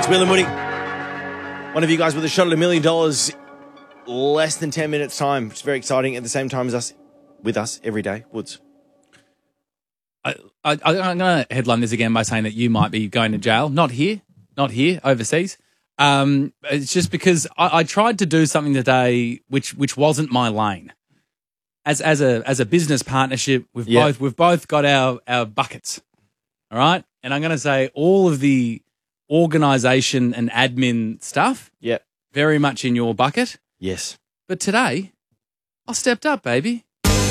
It's Will and Woody. One of you guys with a shot at $1 million, less than 10 minutes time. It's very exciting. At the same time as us, with us every day. Woods. I'm going to headline this again by saying that you might be going to jail. Not here, overseas. It's just because I tried to do something today which wasn't my lane. As a business partnership, we've both got our buckets. All right? And I'm going to say all of the organisation and admin stuff, very much in your bucket. Yes. But today, I stepped up, baby.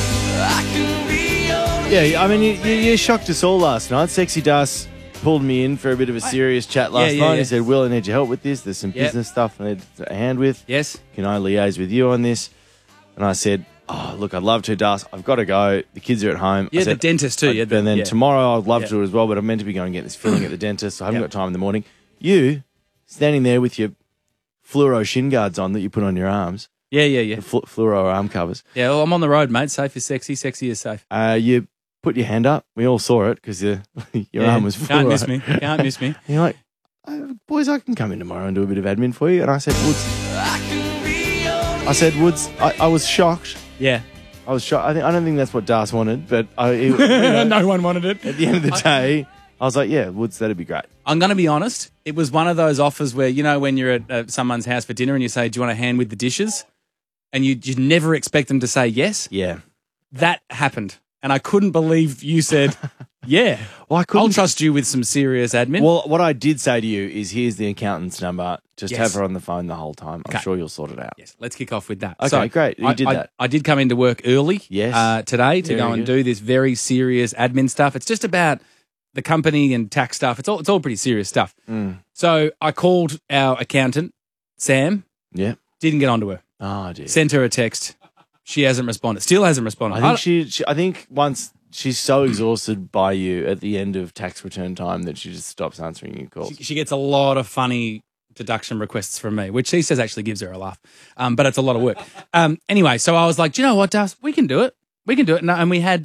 Yeah, I mean, you shocked us all last night. Sexy Das pulled me in for a bit of a serious chat last night. He said, Will, I need your help with this. There's some business stuff I need a hand with. Yes. Can I liaise with you on this? And I said, oh, look, I'd love to, Das. I've got to go. The kids are at home. Yeah, the dentist too. And then tomorrow I'd love to as well, but I'm meant to be going and get this filling at the dentist, so I haven't got time in the morning. You, standing there with your fluoro shin guards on that you put on your arms. Yeah. The fluoro arm covers. Yeah, well, I'm on the road, mate. Safe is sexy. Sexy is safe. You put your hand up. We all saw it because your arm was fluoro. Can't miss me. And you're like, boys, I can come in tomorrow and do a bit of admin for you. And I said, Woods, I was shocked. Yeah. I was shocked. I don't think that's what Das wanted, but no one wanted it. At the end of the day, I was like, yeah, Woods, that'd be great. I'm going to be honest. It was one of those offers where, you know, when you're at someone's house for dinner and you say, do you want a hand with the dishes? And you never expect them to say yes. Yeah. That happened. And I couldn't believe you said, yeah. Well, I'll trust you with some serious admin. Well, what I did say to you is, here's the accountant's number. Just have her on the phone the whole time. I'm sure you'll sort it out. Yes, let's kick off with that. Okay, so great. You did that. I did come into work early today to go and do this very serious admin stuff. It's just about the company and tax stuff. It's all pretty serious stuff. So I called our accountant, Sam. Yeah. Didn't get onto her. Oh, dear. Sent her a text. She hasn't responded. Still hasn't responded. I think once she's so exhausted by you at the end of tax return time that she just stops answering your calls. She gets a lot of funny deduction requests from me, which she says actually gives her a laugh. But it's a lot of work. Anyway, so I was like, do you know what, Das? We can do it. And we had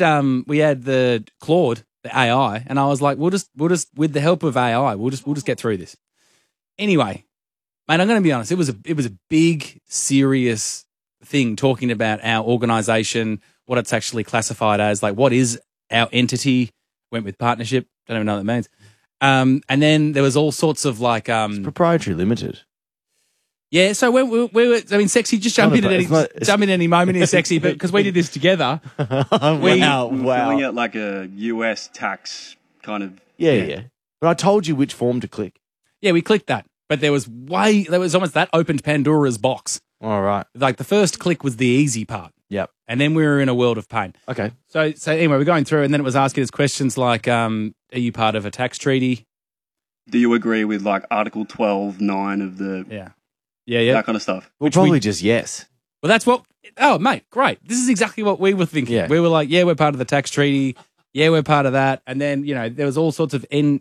the Claude, the AI, and I was like, we'll just with the help of AI, we'll just get through this. Anyway, mate, I'm going to be honest. It was a big, serious thing talking about our organisation, what it's actually classified as, like what is our entity. Went with partnership. Don't even know what that means. And then there was all sorts of like it's proprietary limited. Yeah, so we were. I mean, Sexy, just jump in at any moment here, Sexy, but because we did this together. Wow! Filling out like a US tax kind of. Yeah. But I told you which form to click. Yeah, we clicked that, but there was almost that opened Pandora's box. All right. Like the first click was the easy part. Yep. And then we were in a world of pain. Okay. So anyway, we're going through, and then it was asking us questions like, are you part of a tax treaty? Do you agree with like Article 12.9 of the... Yeah. That kind of stuff. Well, probably just yes. Well, that's what... Oh, mate, great. This is exactly what we were thinking. Yeah. We were like, yeah, we're part of the tax treaty. Yeah, we're part of that. And then, you know, there was all sorts of TIN.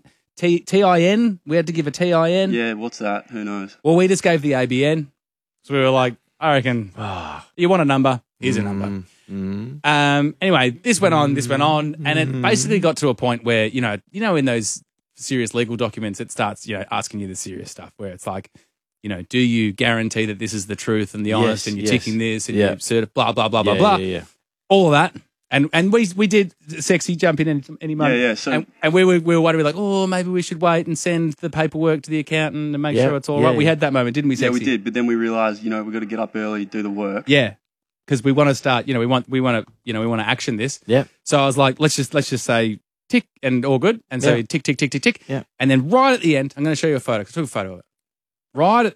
We had to give a TIN. Yeah, what's that? Who knows? Well, we just gave the ABN. So we were like, I reckon, you want a number? Here's a number. Anyway, this went on, and it basically got to a point where, you know, in those serious legal documents, it starts, you know, asking you the serious stuff where it's like, you know, do you guarantee that this is the truth and the honest, and you're ticking this, and you're sort of blah, blah, blah, blah, blah. Yeah. All of that. And we did, Sexy, jump in any moment. Yeah. So, and we were wondering, like, oh, maybe we should wait and send the paperwork to the accountant and make sure it's all right. We had that moment, didn't we, Sexy? Yeah, we did. But then we realised, you know, we've got to get up early, do the work. Yeah, because we want to start. You know, we want to action this. Yeah. So I was like, let's just say tick and all good, and so tick. Yeah. And then right at the end, I'm going to show you a photo. I took a photo of it. Right at